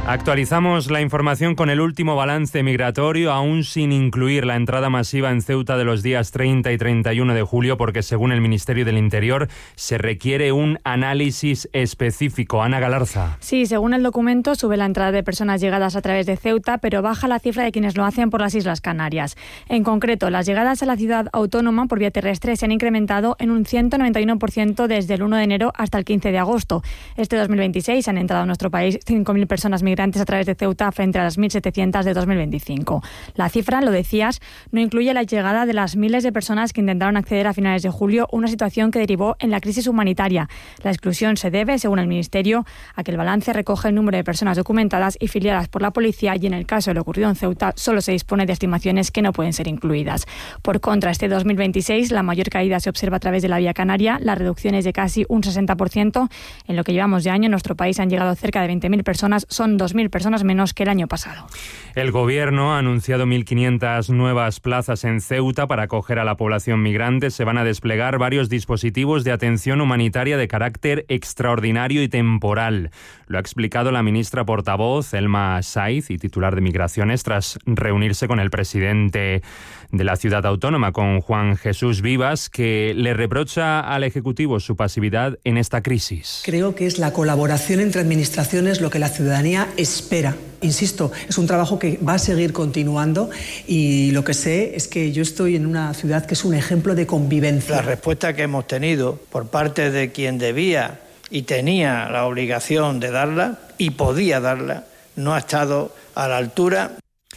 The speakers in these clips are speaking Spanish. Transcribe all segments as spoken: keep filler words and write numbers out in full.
Actualizamos la información con el último balance migratorio, aún sin incluir la entrada masiva en Ceuta de los días treinta y treinta y uno de julio, porque según el Ministerio del Interior se requiere un análisis específico. Ana Galarza. Sí, según el documento sube la entrada de personas llegadas a través de Ceuta, pero baja la cifra de quienes lo hacen por las Islas Canarias. En concreto, las llegadas a la ciudad autónoma por vía terrestre se han incrementado en un ciento noventa y uno por ciento desde el uno de enero hasta el quince de agosto. Este dos mil veintiséis han entrado a nuestro país cinco mil personas migrantes a través de Ceuta frente a las mil setecientas de dos mil veinticinco. La cifra, lo decías, no incluye la llegada de las miles de personas que intentaron acceder a finales de julio, una situación que derivó en la crisis humanitaria. La exclusión se debe, según el Ministerio, a que el balance recoge el número de personas documentadas y filiadas por la policía y en el caso de lo ocurrido en Ceuta solo se dispone de estimaciones que no pueden ser incluidas. Por contra, este dos mil veintiséis la mayor caída se observa a través de la vía canaria, la reducción es de casi un sesenta por ciento. En lo que llevamos de año en nuestro país han llegado cerca de veinte mil personas, son dos mil personas menos que el año pasado. El Gobierno ha anunciado mil quinientas nuevas plazas en Ceuta para acoger a la población migrante. Se van a desplegar varios dispositivos de atención humanitaria de carácter extraordinario y temporal. Lo ha explicado la ministra portavoz, Elma Saiz, y titular de Migraciones, tras reunirse con el presidente de la ciudad autónoma, con Juan Jesús Vivas, que le reprocha al Ejecutivo su pasividad en esta crisis. Creo que es la colaboración entre administraciones lo que la ciudadanía espera. Insisto, es un trabajo que va a seguir continuando y lo que sé es que yo estoy en una ciudad que es un ejemplo de convivencia. La respuesta que hemos tenido por parte de quien debía y tenía la obligación de darla y podía darla no ha estado a la altura.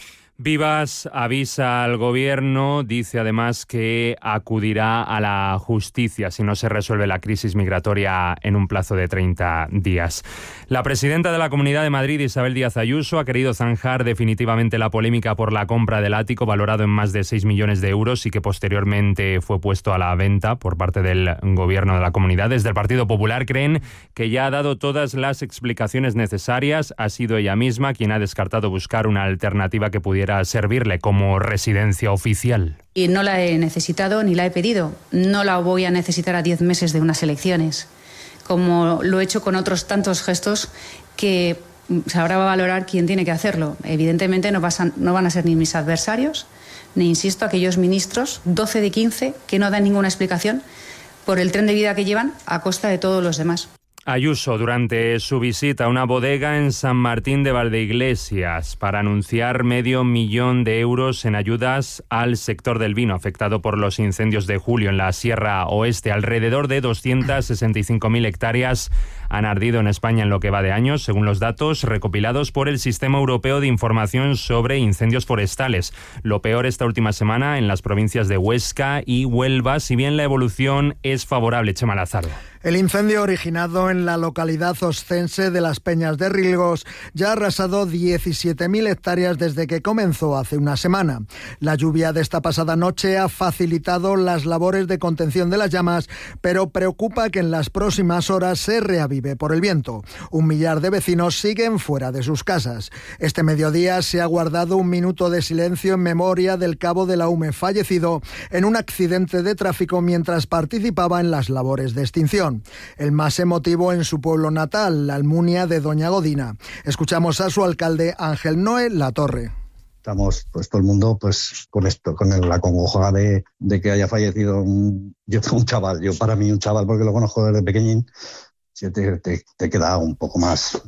Vivas avisa al Gobierno, dice además que acudirá a la justicia si no se resuelve la crisis migratoria en un plazo de treinta días. La presidenta de la Comunidad de Madrid, Isabel Díaz Ayuso, ha querido zanjar definitivamente la polémica por la compra del ático valorado en más de seis millones de euros y que posteriormente fue puesto a la venta por parte del Gobierno de la Comunidad. Desde el Partido Popular creen que ya ha dado todas las explicaciones necesarias. Ha sido ella misma quien ha descartado buscar una alternativa que pudiera servirle como residencia oficial. Y no la he necesitado ni la he pedido. No la voy a necesitar a diez meses de unas elecciones, como lo he hecho con otros tantos gestos que sabrá valorar quien tiene que hacerlo. Evidentemente no, pasan, no van a ser ni mis adversarios, ni, insisto, aquellos ministros, doce de quince, que no dan ninguna explicación por el tren de vida que llevan a costa de todos los demás. Ayuso, durante su visita a una bodega en San Martín de Valdeiglesias, para anunciar medio millón de euros en ayudas al sector del vino afectado por los incendios de julio en la Sierra Oeste. Alrededor de doscientas sesenta y cinco mil hectáreas han ardido en España en lo que va de año, según los datos recopilados por el Sistema Europeo de Información sobre Incendios Forestales. Lo peor esta última semana en las provincias de Huesca y Huelva, si bien la evolución es favorable. Chema Lázaro. El incendio originado en la localidad oscense de Las Peñas de Rilgos ya ha arrasado diecisiete mil hectáreas desde que comenzó hace una semana. La lluvia de esta pasada noche ha facilitado las labores de contención de las llamas, pero preocupa que en las próximas horas se reavive por el viento. Un millar de vecinos siguen fuera de sus casas. Este mediodía se ha guardado un minuto de silencio en memoria del cabo de la U M E fallecido en un accidente de tráfico mientras participaba en las labores de extinción. El más emotivo en su pueblo natal, la Almunia de Doña Godina. Escuchamos a su alcalde Ángel Noé Latorre. Estamos, pues todo el mundo, pues con esto, con el, la congoja de, de que haya fallecido un, yo tengo un chaval, yo para mí un chaval porque lo conozco desde pequeñín, te, te, te queda un poco más,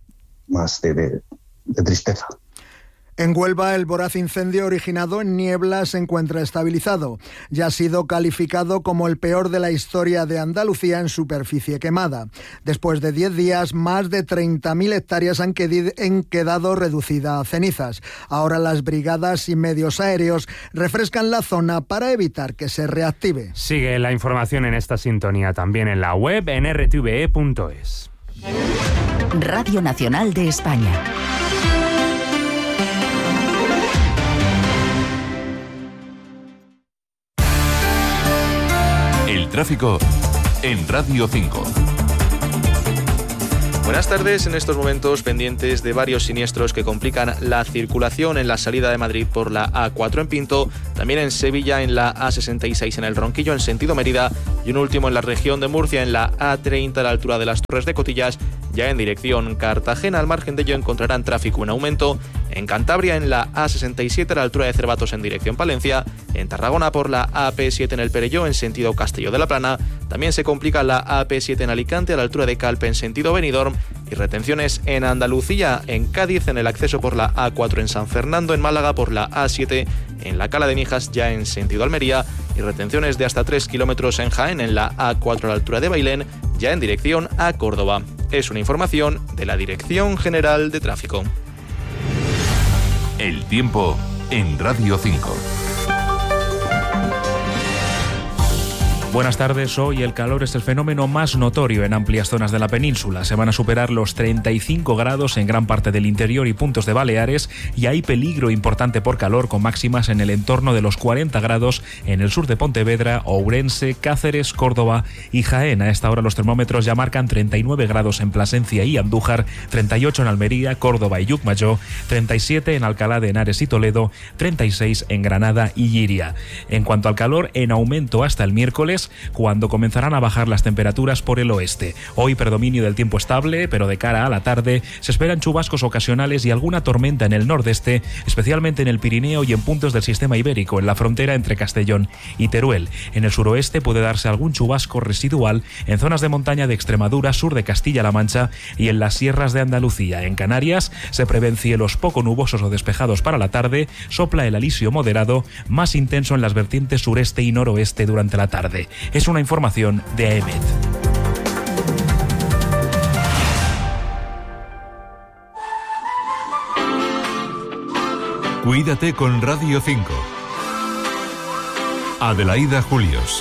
más de, de, de tristeza. En Huelva, el voraz incendio originado en Niebla se encuentra estabilizado. Ya ha sido calificado como el peor de la historia de Andalucía en superficie quemada. Después de diez días, más de treinta mil hectáreas han quedado reducidas a cenizas. Ahora las brigadas y medios aéreos refrescan la zona para evitar que se reactive. Sigue la información en esta sintonía también en la web en r t v e punto es. Radio Nacional de España. Tráfico en Radio cinco. Buenas tardes, en estos momentos pendientes de varios siniestros que complican la circulación en la salida de Madrid por la A cuatro en Pinto, también en Sevilla en la A sesenta y seis en el Ronquillo en sentido Mérida y un último en la región de Murcia en la A treinta a la altura de las Torres de Cotillas ya en dirección Cartagena. Al margen de ello encontrarán tráfico en aumento en Cantabria en la A sesenta y siete a la altura de Cervatos en dirección Palencia, en Tarragona por la A P siete en el Perelló en sentido Castelló de la Plana, también se complica la A P siete en Alicante a la altura de Calpe en sentido Benidorm y retenciones en Andalucía, en Cádiz en el acceso por la A cuatro en San Fernando, en Málaga por la A siete en la Cala de Mijas ya en sentido Almería y retenciones de hasta tres kilómetros en Jaén en la A cuatro a la altura de Bailén ya en dirección a Córdoba. Es una información de la Dirección General de Tráfico. El tiempo en Radio cinco. Buenas tardes. Hoy el calor es el fenómeno más notorio en amplias zonas de la península. Se van a superar los treinta y cinco grados en gran parte del interior y puntos de Baleares y hay peligro importante por calor con máximas en el entorno de los cuarenta grados en el sur de Pontevedra, Ourense, Cáceres, Córdoba y Jaén. A esta hora los termómetros ya marcan treinta y nueve grados en Plasencia y Andújar, treinta y ocho en Almería, Córdoba y Llucmajor, treinta y siete en Alcalá de Henares y Toledo, treinta y seis en Granada y Llíria. En cuanto al calor, en aumento hasta el miércoles, cuando comenzarán a bajar las temperaturas por el oeste. Hoy predominio del tiempo estable, pero de cara a la tarde se esperan chubascos ocasionales y alguna tormenta en el nordeste, especialmente en el Pirineo y en puntos del sistema ibérico, en la frontera entre Castellón y Teruel. En el suroeste puede darse algún chubasco residual en zonas de montaña de Extremadura, sur de Castilla-La Mancha y en las sierras de Andalucía. En Canarias se prevén cielos poco nubosos o despejados para la tarde, sopla el alisio moderado, más intenso en las vertientes sureste y noroeste durante la tarde. Es una información de A E M E T. Cuídate con Radio cinco. Adelaida Julios.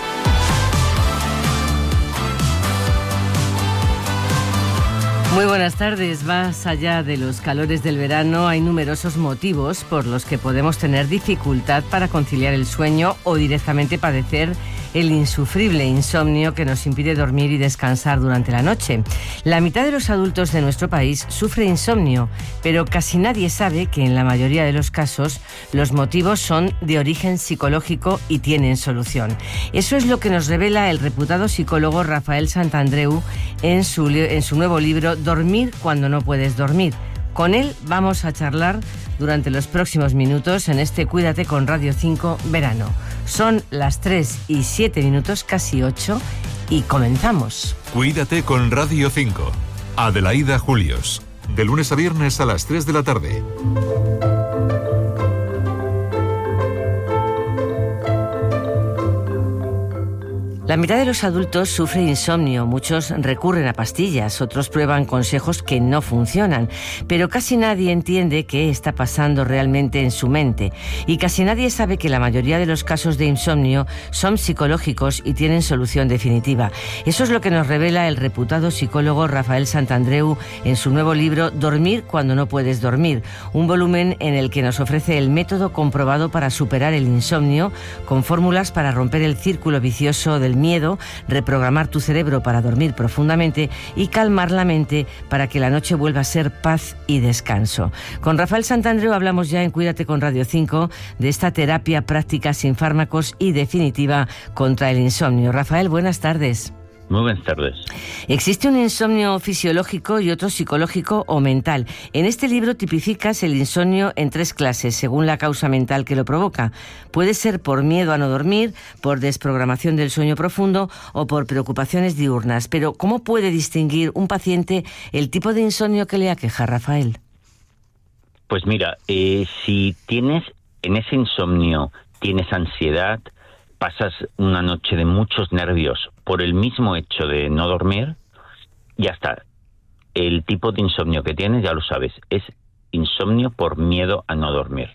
Muy buenas tardes. Más allá de los calores del verano, hay numerosos motivos por los que podemos tener dificultad para conciliar el sueño o directamente padecer el insufrible insomnio que nos impide dormir y descansar durante la noche. La mitad de los adultos de nuestro país sufre insomnio, pero casi nadie sabe que en la mayoría de los casos los motivos son de origen psicológico y tienen solución. Eso es lo que nos revela el reputado psicólogo Rafael Santandreu en su, en su nuevo libro Dormir cuando no puedes dormir. Con él vamos a charlar durante los próximos minutos en este Cuídate con Radio cinco verano. Son las tres y siete minutos, casi ocho, y comenzamos. Cuídate con Radio cinco. Adelaida Julios. De lunes a viernes a las tres de la tarde. La mitad de los adultos sufre insomnio, muchos recurren a pastillas, otros prueban consejos que no funcionan, pero casi nadie entiende qué está pasando realmente en su mente y casi nadie sabe que la mayoría de los casos de insomnio son psicológicos y tienen solución definitiva. Eso es lo que nos revela el reputado psicólogo Rafael Santandreu en su nuevo libro Dormir cuando no puedes dormir, un volumen en el que nos ofrece el método comprobado para superar el insomnio con fórmulas para romper el círculo vicioso del miedo, reprogramar tu cerebro para dormir profundamente y calmar la mente para que la noche vuelva a ser paz y descanso. Con Rafael Santandreu hablamos ya en Cuídate con Radio cinco de esta terapia práctica sin fármacos y definitiva contra el insomnio. Rafael, buenas tardes. Muy buenas tardes. Existe un insomnio fisiológico y otro psicológico o mental. En este libro tipificas el insomnio en tres clases, según la causa mental que lo provoca. Puede ser por miedo a no dormir, por desprogramación del sueño profundo o por preocupaciones diurnas. Pero, ¿cómo puede distinguir un paciente el tipo de insomnio que le aqueja, Rafael? Pues mira, eh, si tienes en ese insomnio, tienes ansiedad, pasas una noche de muchos nervios por el mismo hecho de no dormir, ya está. El tipo de insomnio que tienes, ya lo sabes, es insomnio por miedo a no dormir.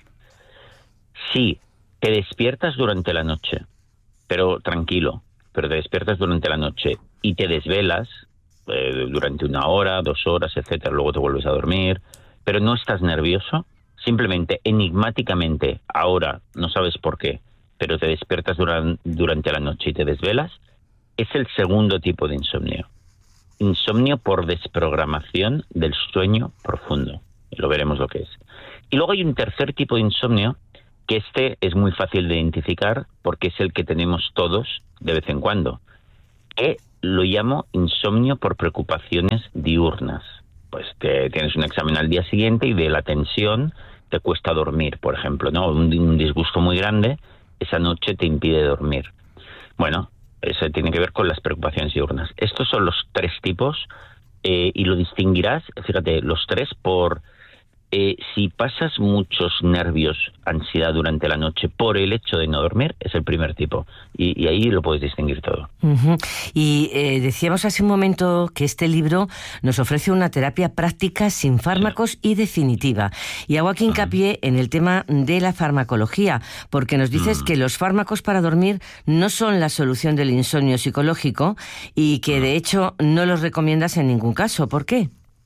Si te despiertas durante la noche, pero tranquilo, pero te despiertas durante la noche y te desvelas eh, durante una hora, dos horas, etcétera, luego te vuelves a dormir, pero no estás nervioso, simplemente, enigmáticamente, ahora no sabes por qué, pero te despiertas durante, durante la noche y te desvelas, es el segundo tipo de insomnio. Insomnio por desprogramación del sueño profundo. Lo veremos lo que es. Y luego hay un tercer tipo de insomnio, que este es muy fácil de identificar porque es el que tenemos todos de vez en cuando, que lo llamo insomnio por preocupaciones diurnas. Pues te, tienes un examen al día siguiente y de la tensión te cuesta dormir, por ejemplo, ¿no? Un, un disgusto muy grande, esa noche te impide dormir. Bueno, eso tiene que ver con las preocupaciones diurnas. Estos son los tres tipos eh, y lo distinguirás, fíjate, los tres por... Eh, si pasas muchos nervios, ansiedad durante la noche por el hecho de no dormir, es el primer tipo. Y, y ahí lo puedes distinguir todo. Uh-huh. Y eh, decíamos hace un momento que este libro nos ofrece una terapia práctica, sin fármacos, sí, y definitiva. Y hago aquí hincapié uh-huh. en el tema de la farmacología, porque nos dices uh-huh. que los fármacos para dormir no son la solución del insomnio psicológico y que uh-huh. de hecho no los recomiendas en ningún caso. ¿Por qué?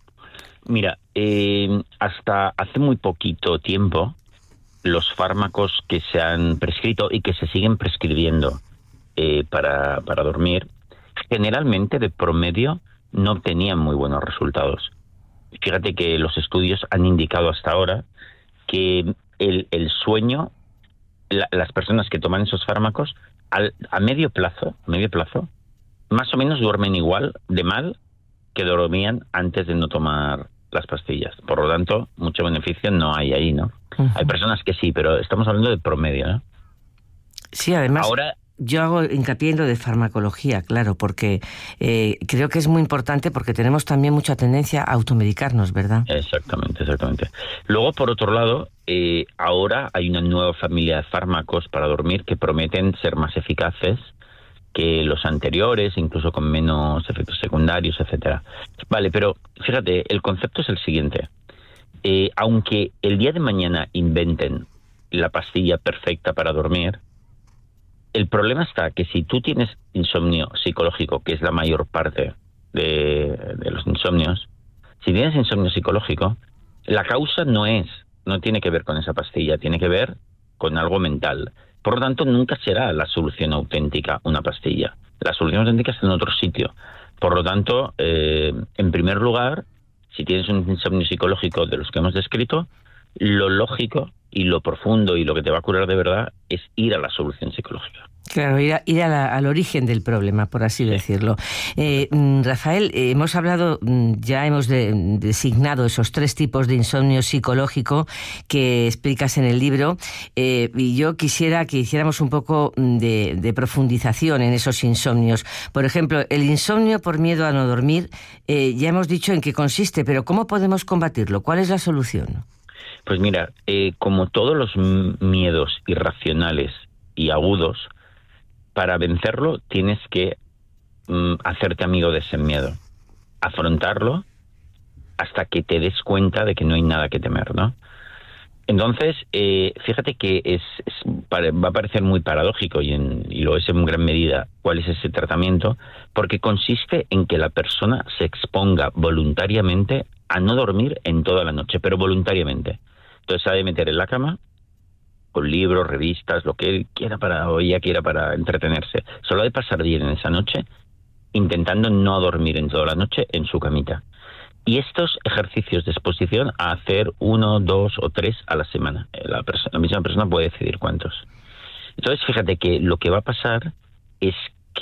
Mira, eh, hasta hace muy poquito tiempo, los fármacos que se han prescrito y que se siguen prescribiendo eh, para, para dormir, generalmente de promedio no obtenían muy buenos resultados. Fíjate que los estudios han indicado hasta ahora que el, el sueño, la, las personas que toman esos fármacos, al, a medio plazo, medio plazo, más o menos duermen igual de mal que dormían antes de no tomar las pastillas. Por lo tanto, mucho beneficio no hay ahí, ¿no? Uh-huh. Hay personas que sí, pero estamos hablando de promedio, ¿no? Sí, además... Ahora, yo hago hincapié en lo de farmacología, claro, porque eh, creo que es muy importante porque tenemos también mucha tendencia a automedicarnos, ¿verdad? Exactamente, exactamente. Luego, por otro lado, eh, ahora hay una nueva familia de fármacos para dormir que prometen ser más eficaces que los anteriores, incluso con menos efectos secundarios, etcétera. Vale, pero fíjate, el concepto es el siguiente. Eh, aunque el día de mañana inventen la pastilla perfecta para dormir, el problema está que si tú tienes insomnio psicológico, que es la mayor parte de, de los insomnios, si tienes insomnio psicológico, la causa no es, no tiene que ver con esa pastilla, tiene que ver con algo mental. Por lo tanto, nunca será la solución auténtica una pastilla. La solución auténtica está en otro sitio. Por lo tanto, eh, en primer lugar, si tienes un insomnio psicológico de los que hemos descrito, lo lógico y lo profundo y lo que te va a curar de verdad es ir a la solución psicológica. Claro, ir, a, ir a la, al origen del problema, por así sí. decirlo. Eh, Rafael, eh, hemos hablado, ya hemos de, designado esos tres tipos de insomnio psicológico que explicas en el libro, eh, y yo quisiera que hiciéramos un poco de, de profundización en esos insomnios. Por ejemplo, el insomnio por miedo a no dormir, eh, ya hemos dicho en qué consiste, pero ¿cómo podemos combatirlo? ¿Cuál es la solución? Pues mira, eh, como todos los miedos irracionales y agudos, para vencerlo tienes que mm, hacerte amigo de ese miedo, afrontarlo hasta que te des cuenta de que no hay nada que temer, ¿no? Entonces, eh, fíjate que es, es va a parecer muy paradójico y, en, y lo es en gran medida cuál es ese tratamiento, porque consiste en que la persona se exponga voluntariamente a no dormir en toda la noche, pero voluntariamente. Entonces, ha de meter en la cama con libros, revistas, lo que él quiera para, o ella quiera para entretenerse. Solo ha de pasar bien en esa noche, intentando no dormir en toda la noche en su camita. Y estos ejercicios de exposición a hacer uno, dos o tres a la semana. La, perso- la misma persona puede decidir cuántos. Entonces, fíjate que lo que va a pasar es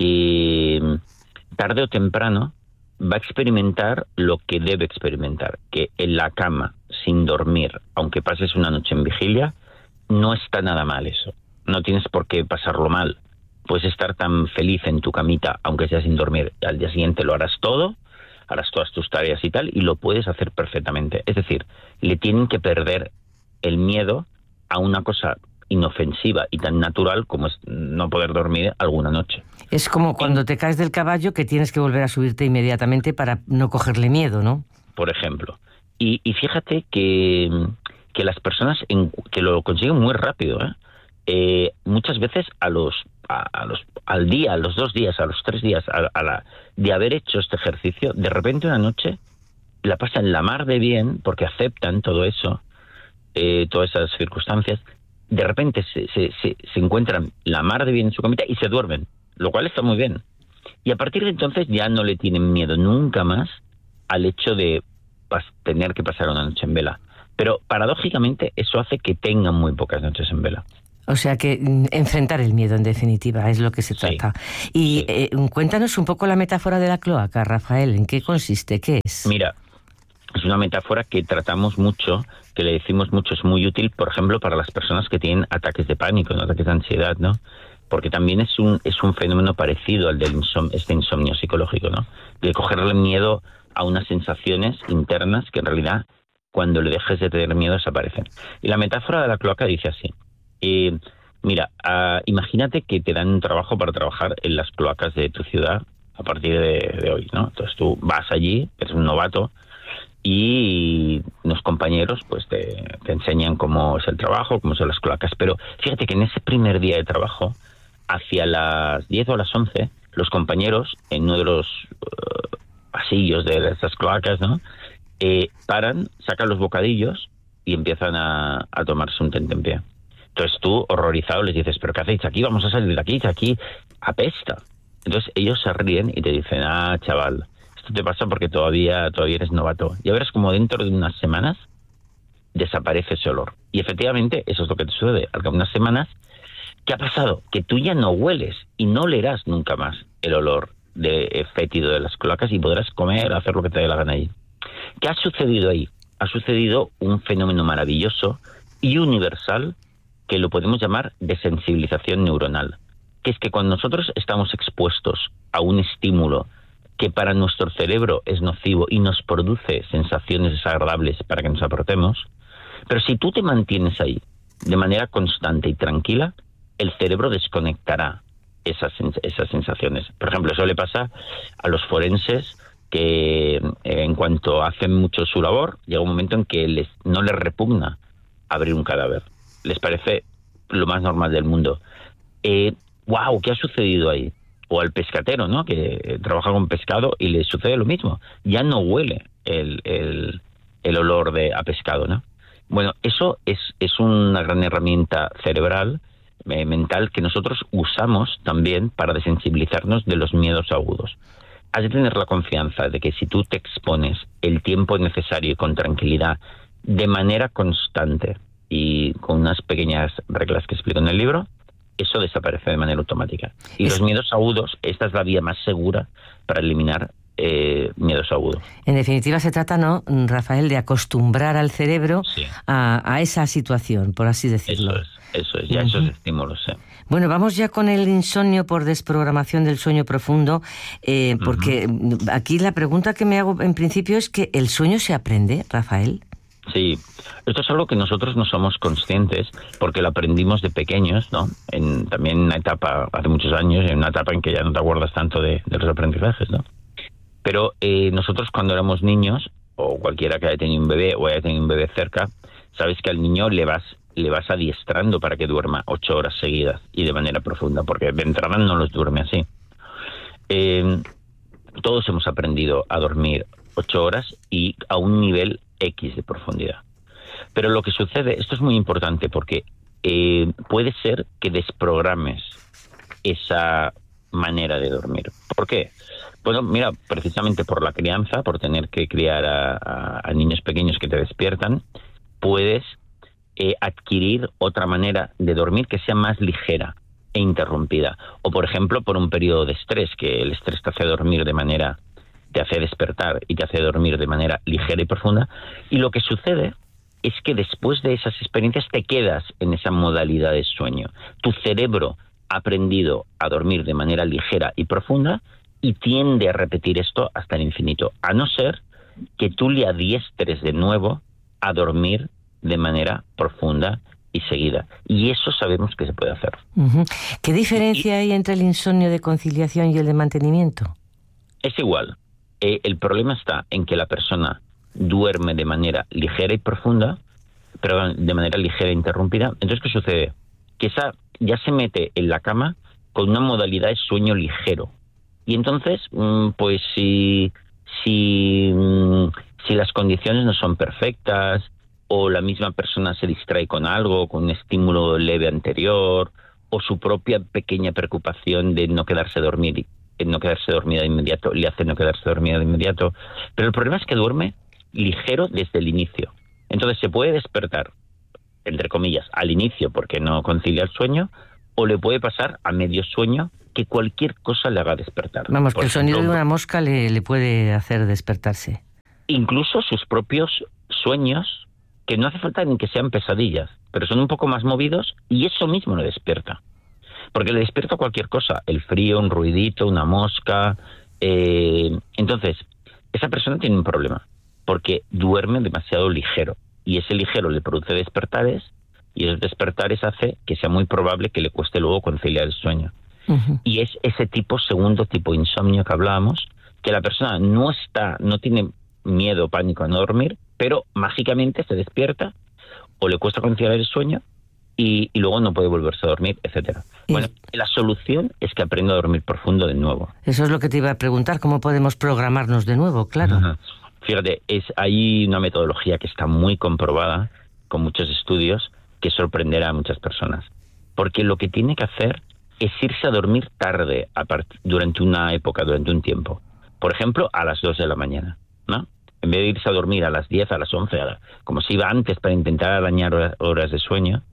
que tarde o temprano va a experimentar lo que debe experimentar, que en la cama, sin dormir, aunque pases una noche en vigilia, no está nada mal eso. No tienes por qué pasarlo mal. Puedes estar tan feliz en tu camita, aunque sea sin dormir. Al día siguiente lo harás todo, harás todas tus tareas y tal, y lo puedes hacer perfectamente. Es decir, le tienen que perder el miedo a una cosa inofensiva y tan natural como es no poder dormir alguna noche. Es como cuando te caes del caballo que tienes que volver a subirte inmediatamente para no cogerle miedo, ¿no? Por ejemplo. Y, y fíjate que... que las personas en, que lo consiguen muy rápido, ¿eh? Eh, muchas veces a los, a, a los al día, a los dos días, a los tres días a, a la, de haber hecho este ejercicio, de repente una noche la pasan la mar de bien porque aceptan todo eso, eh, todas esas circunstancias. De repente se, se, se, se encuentran la mar de bien en su camita y se duermen, lo cual está muy bien. Y a partir de entonces ya no le tienen miedo nunca más al hecho de pas- tener que pasar una noche en vela. Pero paradójicamente eso hace que tengan muy pocas noches en vela. O sea que mm, enfrentar el miedo, en definitiva, es lo que se trata. Sí, y sí. Eh, cuéntanos un poco la metáfora de la cloaca, Rafael. ¿En qué consiste? ¿Qué es? Mira, es una metáfora que tratamos mucho, que le decimos mucho, es muy útil, por ejemplo, para las personas que tienen ataques de pánico, ¿no? Ataques de ansiedad, ¿no? Porque también es un es un fenómeno parecido al del insom- este insomnio psicológico, ¿no? De cogerle miedo a unas sensaciones internas que en realidad, cuando le dejes de tener miedo, desaparecen. Y la metáfora de la cloaca dice así. Eh, mira, uh, imagínate que te dan un trabajo para trabajar en las cloacas de tu ciudad a partir de, de hoy, ¿no? Entonces tú vas allí, eres un novato, y los compañeros pues te, te enseñan cómo es el trabajo, cómo son las cloacas. Pero fíjate que en ese primer día de trabajo, hacia las diez o las once, los compañeros, en uno de los uh, pasillos de esas cloacas, ¿no? Eh, paran, sacan los bocadillos y empiezan a, a tomarse un tentempié. Entonces tú, horrorizado, les dices, ¿pero qué hacéis aquí? Vamos a salir de aquí, aquí apesta. Entonces ellos se ríen y te dicen, ah, chaval, esto te pasa porque todavía todavía eres novato. Ya verás como dentro de unas semanas desaparece ese olor. Y efectivamente, eso es lo que te sucede. Al cabo de unas semanas, ¿qué ha pasado? Que tú ya no hueles y no olerás nunca más el olor de fétido de las cloacas y podrás comer, hacer lo que te dé la gana allí. ¿Qué ha sucedido ahí? Ha sucedido un fenómeno maravilloso y universal que lo podemos llamar desensibilización neuronal, que es que cuando nosotros estamos expuestos a un estímulo que para nuestro cerebro es nocivo y nos produce sensaciones desagradables para que nos apartemos, pero si tú te mantienes ahí de manera constante y tranquila, el cerebro desconectará esas, esas sensaciones. Por ejemplo, eso le pasa a los forenses que eh, en cuanto hacen mucho su labor, llega un momento en que les, no les repugna abrir un cadáver. Les parece lo más normal del mundo. Eh, ¡Wow! ¿Qué ha sucedido ahí? O al pescatero, ¿no? Que trabaja con pescado y le sucede lo mismo. Ya no huele el, el, el olor de a pescado, ¿no? Bueno, eso es, es una gran herramienta cerebral, eh, mental, que nosotros usamos también para desensibilizarnos de los miedos agudos. Has de tener la confianza de que si tú te expones el tiempo necesario y con tranquilidad, de manera constante y con unas pequeñas reglas que explico en el libro, eso desaparece de manera automática. Y es... los miedos agudos, esta es la vía más segura para eliminar eh, miedos agudos. En definitiva, se trata, ¿no, Rafael, de acostumbrar al cerebro sí. a, a esa situación, por así decirlo. Eso es, eso es, ya uh-huh. esos estímulos, sí. Bueno, vamos ya con el insomnio por desprogramación del sueño profundo, eh, porque uh-huh. aquí la pregunta que me hago en principio es que ¿el sueño se aprende, Rafael? Sí, esto es algo que nosotros no somos conscientes porque lo aprendimos de pequeños, ¿no? En, también en una etapa, hace muchos años, en una etapa en que ya no te acuerdas tanto de, de los aprendizajes, ¿no? Pero eh, nosotros cuando éramos niños, o cualquiera que haya tenido un bebé o haya tenido un bebé cerca, sabes que al niño le vas le vas adiestrando para que duerma ocho horas seguidas y de manera profunda, porque de entrada no los duerme así. Eh, todos hemos aprendido a dormir ocho horas y a un nivel X de profundidad. Pero lo que sucede, esto es muy importante porque eh, puede ser que desprogrames esa manera de dormir. ¿Por qué? Bueno, mira, precisamente por la crianza, por tener que criar a, a, a niños pequeños que te despiertan, puedes eh, adquirir otra manera de dormir que sea más ligera e interrumpida. O, por ejemplo, por un periodo de estrés, que el estrés te hace dormir de manera... te hace despertar y te hace dormir de manera ligera y profunda, y lo que sucede es que después de esas experiencias te quedas en esa modalidad de sueño. Tu cerebro ha aprendido a dormir de manera ligera y profunda y tiende a repetir esto hasta el infinito, a no ser que tú le adiestres de nuevo a dormir de manera profunda y seguida. Y eso sabemos que se puede hacer. Uh-huh. ¿Qué diferencia y, hay entre el insomnio de conciliación y el de mantenimiento? Es igual. Eh, el problema está en que la persona duerme de manera ligera y profunda, pero de manera ligera e interrumpida. Entonces, ¿qué sucede? Que esa ya se mete en la cama con una modalidad de sueño ligero. Y entonces, pues si, si, si las condiciones no son perfectas, o la misma persona se distrae con algo, con un estímulo leve anterior, o su propia pequeña preocupación de no quedarse dormir, no quedarse dormida de inmediato, le hace no quedarse dormida de inmediato. Pero el problema es que duerme ligero desde el inicio. Entonces se puede despertar entre comillas, al inicio porque no concilia el sueño, o le puede pasar a medio sueño que cualquier cosa le haga despertar. Vamos, Por que el ejemplo, sonido de una mosca le, le puede hacer despertarse. Incluso sus propios sueños, que no hace falta ni que sean pesadillas, pero son un poco más movidos y eso mismo le despierta. Porque le despierta cualquier cosa, el frío, un ruidito, una mosca. Eh, entonces, esa persona tiene un problema, porque duerme demasiado ligero y ese ligero le produce despertares y esos despertares hace que sea muy probable que le cueste luego conciliar el sueño. Uh-huh. Y es ese tipo, segundo tipo de insomnio que hablábamos, que la persona no está, no tiene miedo, pánico a no dormir, pero mágicamente se despierta o le cuesta conciliar el sueño y, y luego no puede volverse a dormir, etcétera. ¿Y? Bueno, la solución es que aprenda a dormir profundo de nuevo. Eso es lo que te iba a preguntar, ¿cómo podemos programarnos de nuevo? Claro. Uh-huh. Fíjate, es, hay una metodología que está muy comprobada, con muchos estudios, que sorprenderá a muchas personas. Porque lo que tiene que hacer es irse a dormir tarde, apart- durante una época, durante un tiempo. Por ejemplo, a las dos de la mañana, ¿no? En vez de irse a dormir a las diez, a las once, a la, como si iba antes para intentar arañar horas, horas de sueño,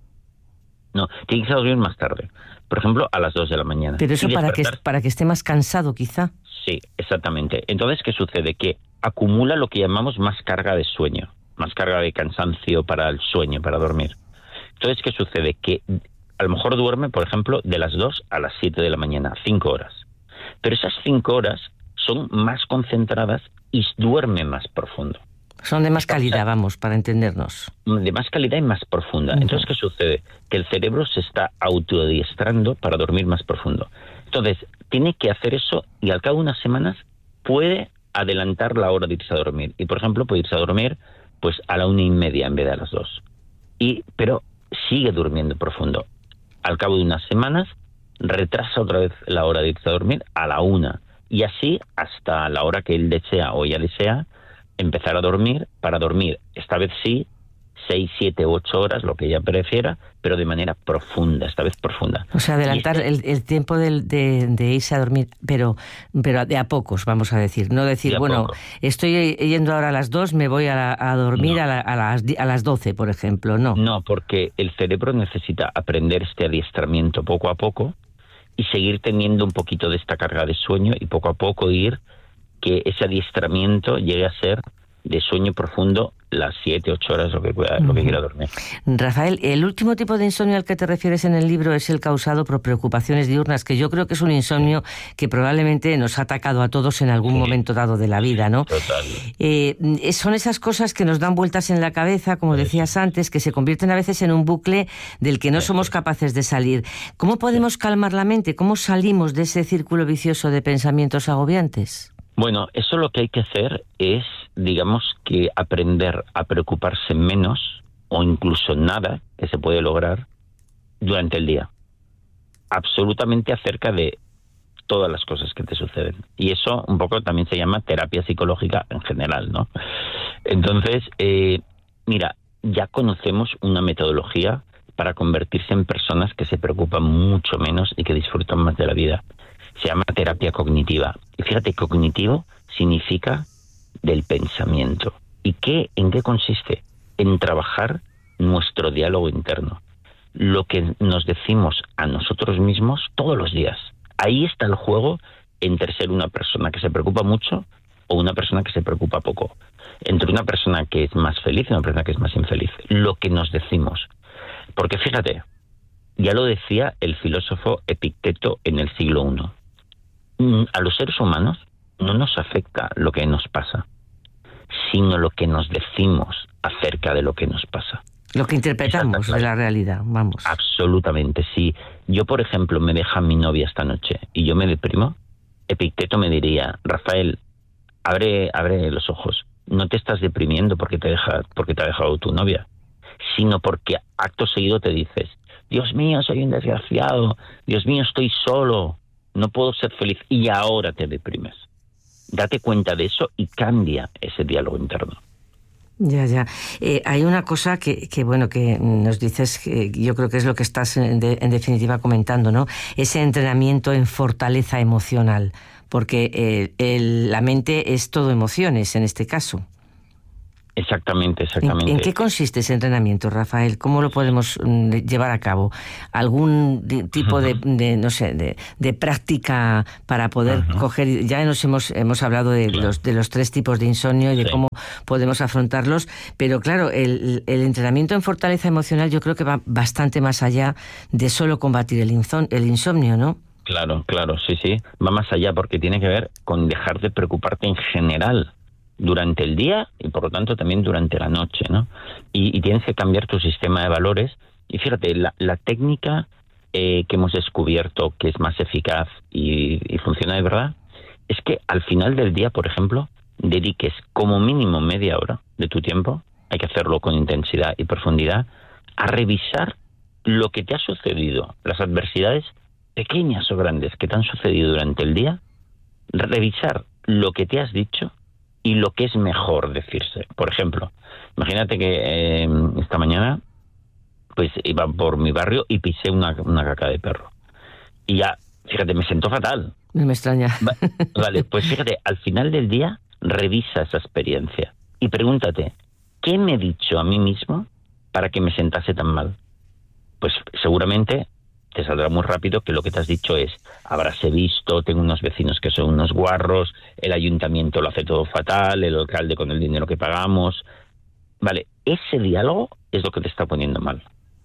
no, tiene que irse a dormir más tarde. Por ejemplo, a las dos de la mañana. Pero eso para que, para que esté más cansado, quizá. Sí, exactamente. Entonces, ¿qué sucede? Que acumula lo que llamamos más carga de sueño, más carga de cansancio para el sueño, para dormir. Entonces, ¿qué sucede? Que a lo mejor duerme, por ejemplo, de las dos a las siete de la mañana, cinco horas. Pero esas cinco horas son más concentradas y duerme más profundo. Son de más calidad, vamos, para entendernos. De más calidad y más profunda. Uh-huh. Entonces, ¿qué sucede? Que el cerebro se está autoadiestrando para dormir más profundo. Entonces, tiene que hacer eso y al cabo de unas semanas puede adelantar la hora de irse a dormir. Y, por ejemplo, puede irse a dormir pues a la una y media en vez de a las dos. Y, pero sigue durmiendo profundo. Al cabo de unas semanas, retrasa otra vez la hora de irse a dormir a la una. Y así hasta la hora que él desea o ella desea, empezar a dormir, para dormir, esta vez sí, seis, siete, ocho horas, lo que ella prefiera, pero de manera profunda, esta vez profunda. O sea, adelantar este, el, el tiempo de, de, de irse a dormir, pero, pero de a pocos, vamos a decir. No decir, bueno, poco. Estoy yendo ahora a las dos, me voy a, la, a dormir no. a, la, a, las, a las doce, por ejemplo, no. No, porque el cerebro necesita aprender este adiestramiento poco a poco y seguir teniendo un poquito de esta carga de sueño y poco a poco ir que ese adiestramiento llegue a ser de sueño profundo las siete, ocho horas, lo que, pueda, lo que quiera dormir. Rafael, el último tipo de insomnio al que te refieres en el libro es el causado por preocupaciones diurnas, que yo creo que es un insomnio que probablemente nos ha atacado a todos en algún sí. momento dado de la vida, ¿no? Total. Eh, son esas cosas que nos dan vueltas en la cabeza, como sí. decías antes, que se convierten a veces en un bucle del que no sí. somos capaces de salir. ¿Cómo podemos sí. calmar la mente? ¿Cómo salimos de ese círculo vicioso de pensamientos agobiantes? Bueno, eso lo que hay que hacer es, digamos, que aprender a preocuparse menos o incluso nada, que se puede lograr, durante el día. Absolutamente acerca de todas las cosas que te suceden. Y eso un poco también se llama terapia psicológica en general, ¿no? Entonces, eh, mira, ya conocemos una metodología para convertirse en personas que se preocupan mucho menos y que disfrutan más de la vida. Se llama terapia cognitiva. Y fíjate, cognitivo significa del pensamiento. ¿Y qué, en qué consiste? En trabajar nuestro diálogo interno. Lo que nos decimos a nosotros mismos todos los días. Ahí está el juego entre ser una persona que se preocupa mucho o una persona que se preocupa poco. Entre una persona que es más feliz y una persona que es más infeliz. Lo que nos decimos. Porque fíjate, ya lo decía el filósofo Epicteto en el siglo primero. A los seres humanos no nos afecta lo que nos pasa, sino lo que nos decimos acerca de lo que nos pasa. Lo que interpretamos de la realidad, vamos. Absolutamente, si yo, por ejemplo, me deja mi novia esta noche y yo me deprimo, Epicteto me diría, Rafael, abre, abre los ojos, no te estás deprimiendo porque te, deja, porque te ha dejado tu novia, sino porque acto seguido te dices, Dios mío, soy un desgraciado, Dios mío, estoy solo, no puedo ser feliz, y ahora te deprimes. Date cuenta de eso y cambia ese diálogo interno. Ya, ya. Eh, hay una cosa que, que, bueno, que nos dices, que yo creo que es lo que estás en, de, en definitiva comentando, ¿no? Ese entrenamiento en fortaleza emocional, porque eh, el, la mente es todo emociones en este caso. Exactamente, exactamente. ¿En, ¿En qué consiste ese entrenamiento, Rafael? ¿Cómo lo podemos mm, llevar a cabo? ¿Algún de, tipo de, de, no sé, de, de práctica para poder uh-huh. coger? Ya nos hemos hemos hablado de, claro. los, de los tres tipos de insomnio y de sí. cómo podemos afrontarlos, pero claro, el, el entrenamiento en fortaleza emocional yo creo que va bastante más allá de solo combatir el, insom- el insomnio, ¿no? Claro, claro, sí, sí. Va más allá porque tiene que ver con dejar de preocuparte en general durante el día y por lo tanto también durante la noche, ¿no? Y, y tienes que cambiar tu sistema de valores. Y fíjate, la, la técnica eh, que hemos descubierto que es más eficaz y, y funciona de verdad es que al final del día, por ejemplo, dediques como mínimo media hora de tu tiempo, hay que hacerlo con intensidad y profundidad, a revisar lo que te ha sucedido, las adversidades pequeñas o grandes que te han sucedido durante el día, revisar lo que te has dicho y lo que es mejor decirse. Por ejemplo, imagínate que eh, esta mañana pues iba por mi barrio y pisé una, una caca de perro. Y ya, fíjate, me sentó fatal. No me extraña. Va, vale, pues fíjate, al final del día revisa esa experiencia y pregúntate, ¿qué me he dicho a mí mismo para que me sentase tan mal? Pues seguramente te saldrá muy rápido que lo que te has dicho es: habráse visto, tengo unos vecinos que son unos guarros, el ayuntamiento lo hace todo fatal, el alcalde con el dinero que pagamos. Vale, ese diálogo es lo que te está poniendo mal.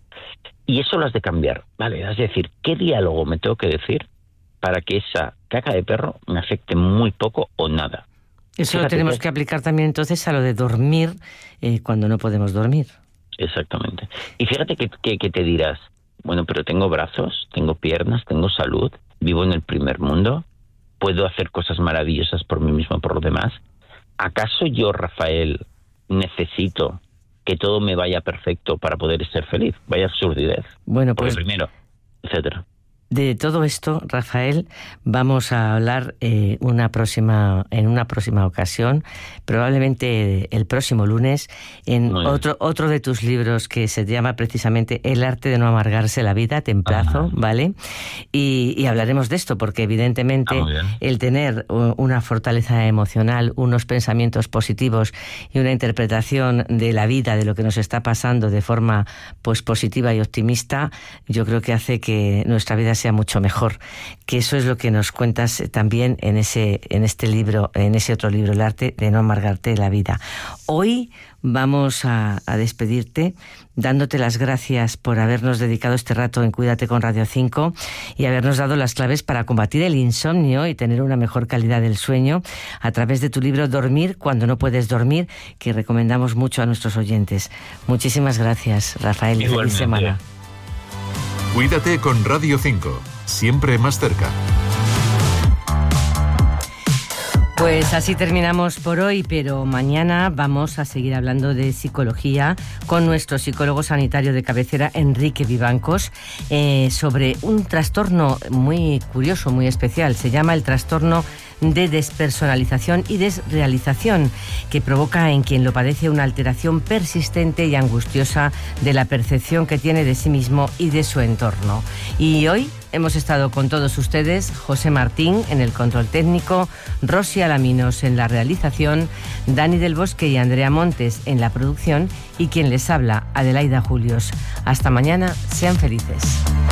Y eso lo has de cambiar, ¿vale? Es decir, ¿qué diálogo me tengo que decir para que esa caca de perro me afecte muy poco o nada? Eso Fíjate lo tenemos que... que aplicar también entonces a lo de dormir eh, cuando no podemos dormir. Exactamente. Y fíjate que, que, que te dirás, bueno, pero tengo brazos, tengo piernas, tengo salud, vivo en el primer mundo, puedo hacer cosas maravillosas por mí mismo, por los demás. ¿Acaso yo, Rafael, necesito que todo me vaya perfecto para poder ser feliz? Vaya absurdidez. Bueno, pues... Porque primero, etcétera. De todo esto, Rafael, vamos a hablar eh, una próxima, en una próxima ocasión, probablemente el próximo lunes, en otro, otro de tus libros que se llama precisamente El arte de no amargarse la vida, te emplazo, Ajá. ¿vale? Y, y hablaremos de esto, porque evidentemente ah, el tener una fortaleza emocional, unos pensamientos positivos y una interpretación de la vida, de lo que nos está pasando de forma pues positiva y optimista, yo creo que hace que nuestra vida sea mucho mejor, que eso es lo que nos cuentas también en ese en este libro, en ese otro libro, El arte de no amargarte la vida. Hoy vamos a, a despedirte dándote las gracias por habernos dedicado este rato en Cuídate con Radio cinco y habernos dado las claves para combatir el insomnio y tener una mejor calidad del sueño a través de tu libro Dormir cuando no puedes dormir, que recomendamos mucho a nuestros oyentes. Muchísimas gracias, Rafael. Feliz semana. Cuídate con Radio cinco, siempre más cerca. Pues así terminamos por hoy, pero mañana vamos a seguir hablando de psicología con nuestro psicólogo sanitario de cabecera, Enrique Vivancos, eh, sobre un trastorno muy curioso, muy especial. Se llama el trastorno de despersonalización y desrealización, que provoca en quien lo padece una alteración persistente y angustiosa de la percepción que tiene de sí mismo y de su entorno. Y hoy hemos estado con todos ustedes, José Martín en el control técnico, Rosy Alaminos en la realización, Dani del Bosque y Andrea Montes en la producción y quien les habla, Adelaida Julios. Hasta mañana, sean felices.